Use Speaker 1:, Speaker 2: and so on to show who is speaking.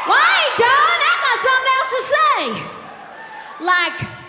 Speaker 1: Well, I ain't done. I got something else to say. Like,